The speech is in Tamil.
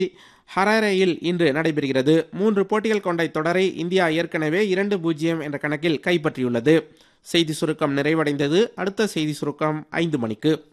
ஹராரேயில் இன்று நடைபெறுகிறது. 3 போட்டிகள் கொண்ட இத்தொடரை இந்தியா ஏற்கனவே 2-0 என்ற கணக்கில் கைப்பற்றியுள்ளது. செய்தி சுருக்கம் நிறைவடைந்தது. அடுத்த செய்தி சுருக்கம் 5 மணிக்கு.